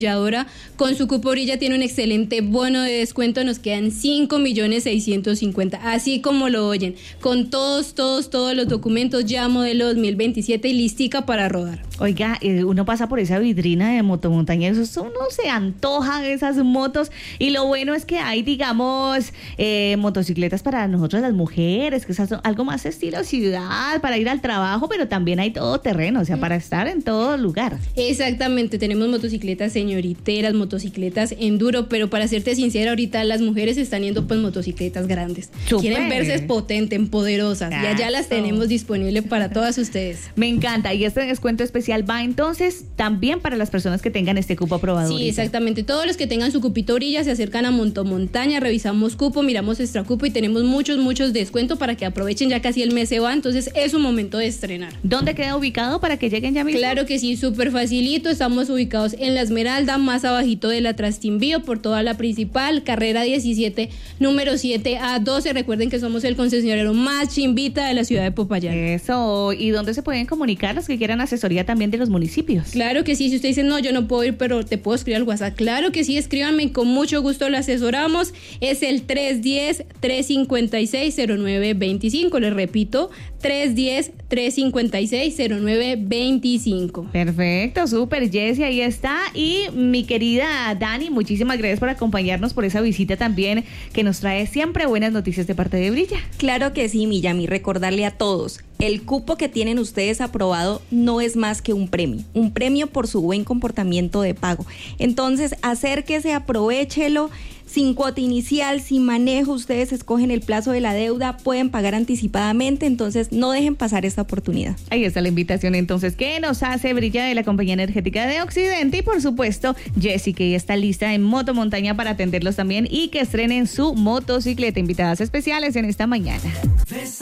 Con su cupo Brilla tiene un excelente bono de descuento, nos quedan 5.650.000, así como lo oyen, con todos los documentos, ya modelo 2027 y listica para rodar. Oiga, uno pasa por esa vitrina de motomontaña, eso uno se antoja de esas motos, y lo bueno es que hay, digamos, motocicletas para nosotros las mujeres, que es algo más estilo ciudad, para ir al trabajo, pero también hay todo terreno, o sea, para estar en todo lugar. Exactamente, tenemos motocicletas señoriteras, motocicletas enduro, pero para serte sincera, ahorita las mujeres están yendo pues motocicletas grandes. Super. Quieren verse potentes, poderosas, y allá las tenemos disponibles para todas ustedes. Me encanta, y este descuento especial va entonces también para las personas que tengan este cupo aprobado. Sí, exactamente, todos los que tengan su cupito Brilla se acercan a Motomontaña, revisamos cupo, miramos extra cupo y tenemos muchos descuentos para que aprovechen, ya casi el mes se va, entonces es un momento de estrenar. ¿Dónde queda ubicado para que lleguen ya mismo? Claro que sí, súper facilito, estamos ubicados en La Esmeralda, más abajito de la Trastimbío, por toda la principal, carrera 17, número 7A12. Recuerden que somos el concesionario más chimbita de la ciudad de Popayán. Eso, ¿y dónde se pueden comunicar los que quieran asesoría también de los municipios? Claro que sí, si usted dice, no, yo no puedo ir, pero te puedo escribir al WhatsApp. Claro que sí, escríbanme y con mucho gusto le asesoramos. Es el 310-356-0925, les repito, 310-356-0925. Perfecto, súper, Jessy, ahí está. Y mi querida Dani, muchísimas gracias por acompañarnos, por esa visita también que nos trae siempre buenas noticias de parte de Brilla. Claro que sí, Miyami, recordarle a todos, el cupo que tienen ustedes aprobado no es más que un premio por su buen comportamiento de pago. Entonces, acérquese, aprovéchelo. Sin cuota inicial, sin manejo, ustedes escogen el plazo de la deuda, pueden pagar anticipadamente, entonces no dejen pasar esta oportunidad. Ahí está la invitación entonces que nos hace Brilla de la Compañía Energética de Occidente, y por supuesto Jessy, que ya está lista en Motomontaña para atenderlos también y que estrenen su motocicleta. Invitadas especiales en esta mañana.